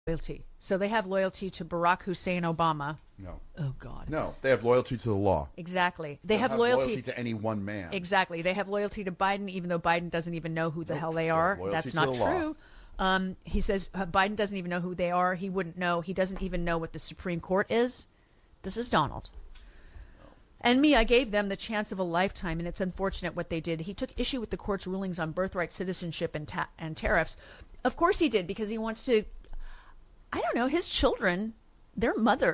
loyalty. So they have loyalty to Barack Hussein Obama. No. Oh, God. No, they have loyalty to the law. Exactly. They don't have loyalty to any one man. Exactly. They have loyalty to Biden, even though Biden doesn't even know who the hell they are. That's not true. He says Biden doesn't even know who they are. He wouldn't know. He doesn't even know what the Supreme Court is. This is Donald. And me, I gave them the chance of a lifetime, and it's unfortunate what they did. He took issue with the court's rulings on birthright citizenship and tariffs. Of course he did, because he wants to, I don't know, his children, their mother,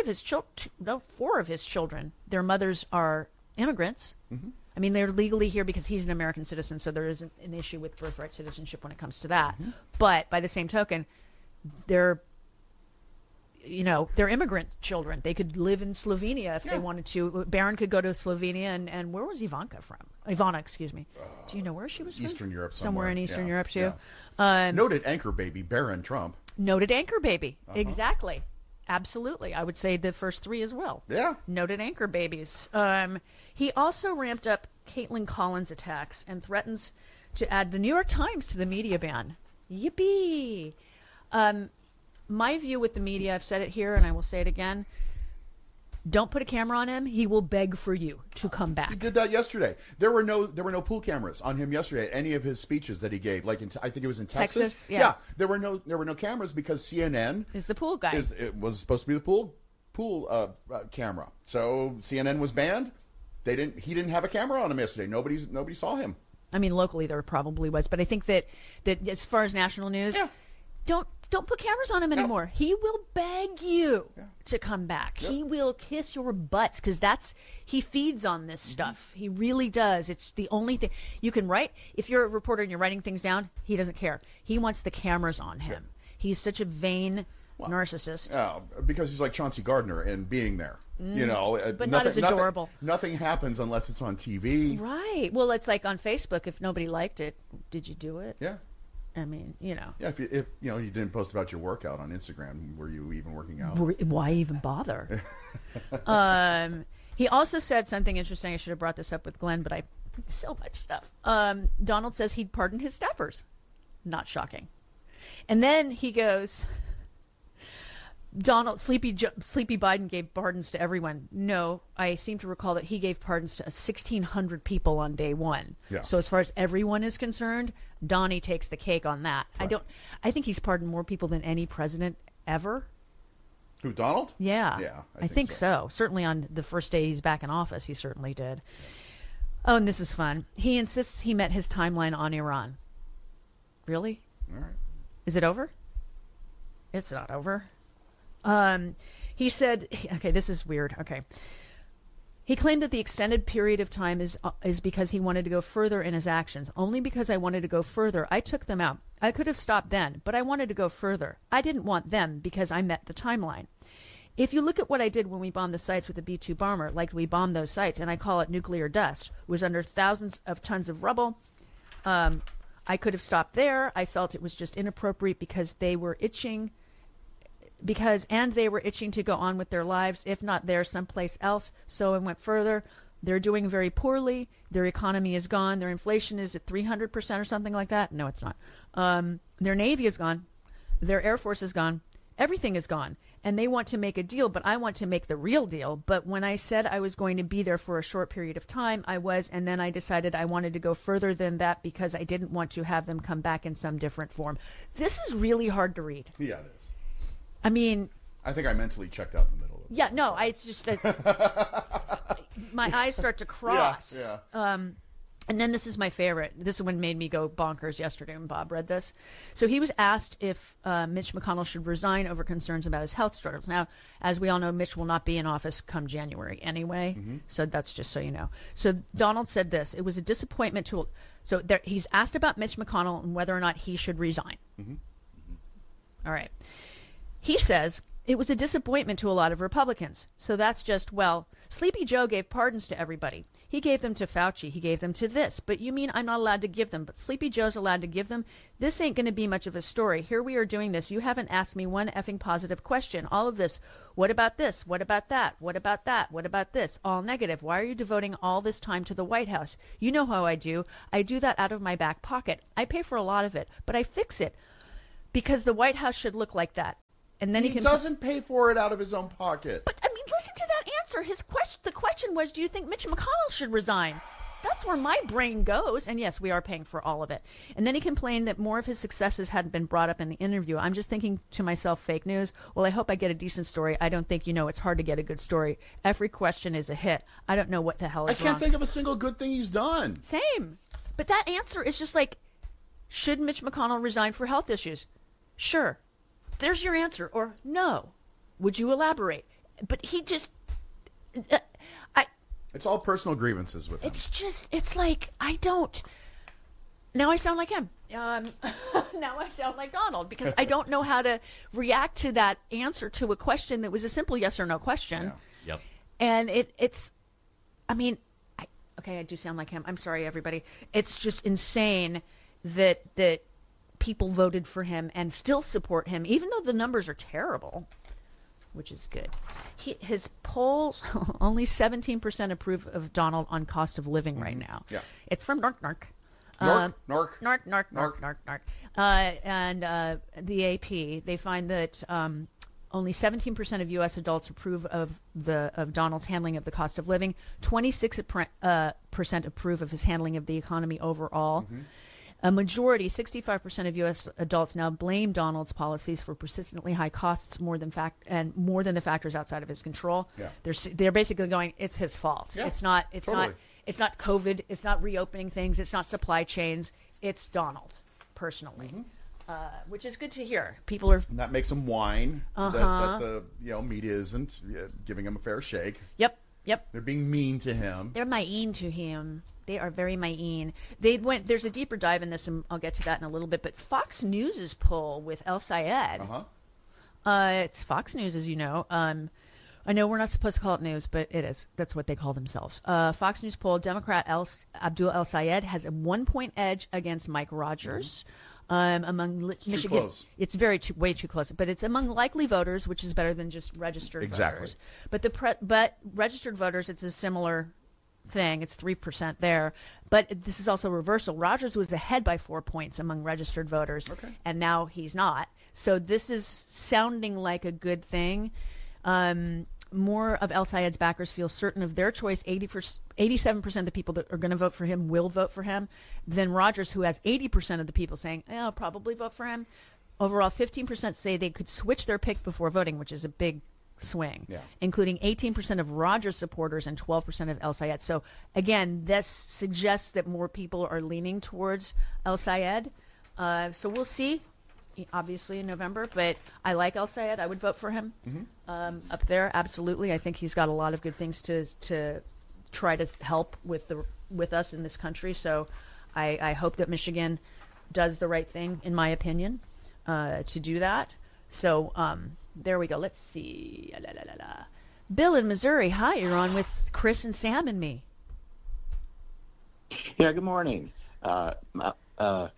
four of his children, their mothers are immigrants. Mm-hmm. I mean, they're legally here because he's an American citizen, so there isn't an issue with birthright citizenship when it comes to that. Mm-hmm. But by the same token, they're immigrant children. They could live in Slovenia if they wanted to. Barron could go to Slovenia, and where was Ivanka from? Ivana, excuse me. Do you know where she was from? Eastern Europe somewhere in Eastern Europe, too. Yeah. Noted anchor baby, Barron Trump. Noted anchor baby. Exactly. Absolutely. I would say the first three as well. Yeah. Noted anchor babies. He also ramped up Caitlin Collins attacks and threatens to add the New York Times to the media ban. Yippee! My view with the media, I've said it here and I will say it again, don't put a camera on him. He will beg for you to come back. He did that yesterday. There were no pool cameras on him yesterday at any of his speeches that he gave. Like I think it was in Texas. Yeah. There were no cameras because CNN is the pool guy. It was supposed to be the pool camera. So CNN was banned. He didn't have a camera on him yesterday. Nobody saw him. I mean, locally there probably was, but I think that as far as national news, don't put cameras on him anymore. No. He will beg you to come back. Yep. He will kiss your butts because he feeds on this stuff. He really does. It's the only thing you can write. If you're a reporter and you're writing things down, he doesn't care. He wants the cameras on him. He's such a vain narcissist. Yeah, because he's like Chauncey Gardner and being there. But not as adorable. Nothing happens unless it's on TV. Right. Well, it's like on Facebook. If nobody liked it, did you do it? Yeah. I mean, Yeah, if you didn't post about your workout on Instagram, were you even working out? Why even bother? He also said something interesting. I should have brought this up with Glenn, but so much stuff. Donald says he'd pardon his staffers. Not shocking. And then he goes, Sleepy Biden gave pardons to everyone. No, I seem to recall that he gave pardons to 1,600 people on day one. Yeah. So as far as everyone is concerned, Donnie takes the cake on that. Right. I think he's pardoned more people than any president ever. Who, Donald? Yeah. Yeah, I think so. Certainly on the first day he's back in office, he certainly did. Oh, and this is fun. He insists he met his timeline on Iran. Really? All right. Is it over? It's not over. He said, okay, this is weird. Okay. He claimed that the extended period of time is because he wanted to go further in his actions. Only because I wanted to go further, I took them out. I could have stopped then, but I wanted to go further. I didn't want them because I met the timeline. If you look at what I did when we bombed the sites with the B-2 bomber, like we bombed those sites, and I call it nuclear dust, it was under thousands of tons of rubble. I could have stopped there. I felt it was just inappropriate because they were itching to go on with their lives, if not there, someplace else. So I went further. They're doing very poorly. Their economy is gone. Their inflation is at 300% or something like that. No, it's not. Their Navy is gone. Their Air Force is gone. Everything is gone. And they want to make a deal, but I want to make the real deal. But when I said I was going to be there for a short period of time, I was, and then I decided I wanted to go further than that because I didn't want to have them come back in some different form. This is really hard to read. Yeah, it is. I mean, I think I mentally checked out in the middle of it. Yeah, no, it's just my eyes start to cross. Yeah. And then this is my favorite. This one made me go bonkers yesterday when Bob read this. So he was asked if Mitch McConnell should resign over concerns about his health struggles. Now, as we all know, Mitch will not be in office come January anyway. Mm-hmm. So that's just so you know. So Donald said this. It was a disappointment to. So he's asked about Mitch McConnell and whether or not he should resign. Mm-hmm. Mm-hmm. All right. He says, it was a disappointment to a lot of Republicans. So that's just, well, Sleepy Joe gave pardons to everybody. He gave them to Fauci. He gave them to this. But you mean I'm not allowed to give them, but Sleepy Joe's allowed to give them? This ain't going to be much of a story. Here we are doing this. You haven't asked me one effing positive question. All of this. What about this? What about that? What about that? What about this? All negative. Why are you devoting all this time to the White House? You know how I do. I do that out of my back pocket. I pay for a lot of it, but I fix it. because the White House should look like that. And then He he can doesn't pay for it out of his own pocket. But I mean, listen to that answer. The question was, do you think Mitch McConnell should resign? That's where my brain goes. And yes, we are paying for all of it. And then he complained that more of his successes hadn't been brought up in the interview. I'm just thinking to myself, fake news. Well, I hope I get a decent story. I don't think it's hard to get a good story. Every question is a hit. I don't know what the hell I is can't wrong. think of a single good thing he's done. Same. But that answer is just like, should Mitch McConnell resign for health issues? Sure. There's your answer. Or no. Would you elaborate? But he just... It's all personal grievances with him. It's like, I don't... Now I sound like him. Now I sound like Donald because I don't know how to react to that answer to a question that was a simple yes or no question. Yeah. Yep. And it's... I mean... Okay, I do sound like him. I'm sorry, everybody. It's just insane that people voted for him and still support him, even though the numbers are terrible, which is good. His polls, only 17% approve of Donald on cost of living right now. Yeah. It's from Narc. And the AP, they find that only 17% of U.S. adults approve of Donald's handling of the cost of living. 26% approve of his handling of the economy overall. Mm-hmm. A majority, 65% of U.S. adults now blame Donald's policies for persistently high costs more than the factors outside of his control. Yeah. They're basically going, it's his fault. Yeah, It's not COVID. It's not reopening things. It's not supply chains. It's Donald personally. Mm-hmm. Which is good to hear. People are... And that makes him whine that the media isn't giving him a fair shake. Yep. They're being mean to him. They're mean to him. They are very mean. There's a deeper dive in this, and I'll get to that in a little bit. But Fox News' poll with El Sayed. It's Fox News, as you know. I know we're not supposed to call it news, but it is. That's what they call themselves. Fox News poll: Democrat Abdul El Sayed has a 1-point edge against Mike Rogers. Among Michigan, too close. It's way too close. But it's among likely voters, which is better than just registered voters. But registered voters, it's a similar thing. It's 3% there. But this is also reversal. Rogers was ahead by 4 points among registered voters, and now he's not. So this is sounding like a good thing. More of El Sayed's backers feel certain of their choice. 87% of the people that are going to vote for him will vote for him. Then Rogers, who has 80% of the people saying, I'll probably vote for him. Overall, 15% say they could switch their pick before voting, which is a big swing, including 18% of Rogers supporters and 12% of El Sayed. So, again, this suggests that more people are leaning towards El Sayed. So we'll see, obviously, in November. But I like El Sayed. I would vote for him up there, absolutely. I think he's got a lot of good things to try to help with us in this country. So I hope that Michigan does the right thing, in my opinion, to do that. So there we go. Let's see. Bill in Missouri. Hi, you're on with Chris and Sam and me. Yeah, good morning. Okay.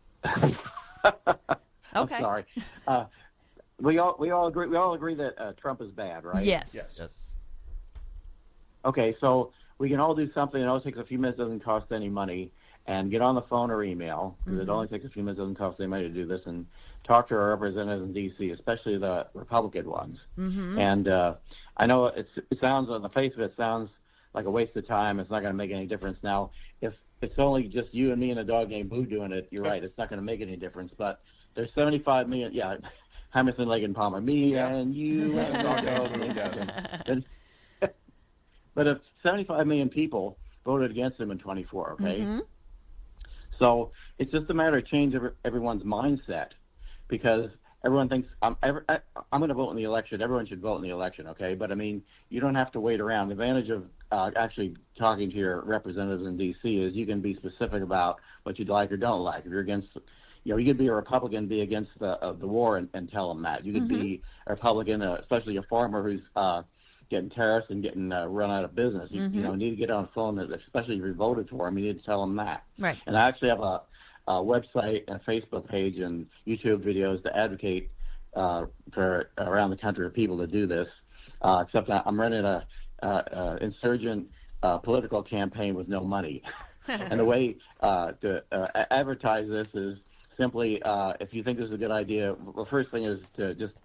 I'm sorry. We all agree that Trump is bad, right? Yes. Okay, so we can all do something. It only takes a few minutes, doesn't cost any money, and get on the phone or email, because it only takes a few minutes, doesn't cost any money to do this, and talk to our representatives in D.C., especially the Republican ones. And I know it sounds, on the face of it, sounds like a waste of time. It's not going to make any difference. Now, if it's only just you and me and a dog named Boo doing it, you're right, it's not going to make any difference. But there's 75 million, Hamilton, Lake, and Palmer, me and you and the dog named Boo. But if 75 million people voted against him in 24, okay? So it's just a matter of changing everyone's mindset, because everyone thinks I'm going to vote in the election. Everyone should vote in the election, okay? But, I mean, you don't have to wait around. The advantage of actually talking to your representatives in D.C. is you can be specific about what you'd like or don't like. If you're against, you could be a Republican, be against the war and tell them that. You could be a Republican, especially a farmer who's getting tariffs and getting run out of business. You need to get on the phone, especially if you voted for him. You need to tell them that. Right. And I actually have a website and a Facebook page and YouTube videos to advocate for around the country for people to do this. Except I'm running a insurgent political campaign with no money. And the way to advertise this is simply, if you think this is a good idea, the first thing is to just